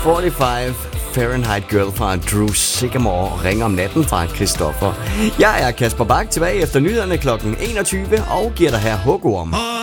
45 Fahrenheit Girl fra Drew Sycamore ringer om natten fra Christoffer. Jeg er Kasper Bak, tilbage efter nyhederne kl. 21 og giver dig her hugorm.